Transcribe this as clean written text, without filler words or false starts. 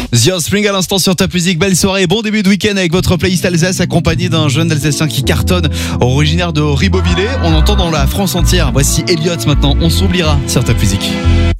The Offspring à l'instant sur Top Music. Belle soirée, bon début de week-end avec votre playlist Alsace accompagné d'un jeune Alsacien qui cartonne, originaire de Ribeauvillé. On entend dans la France entière. Voici Elliott maintenant, on s'oubliera sur Top Music.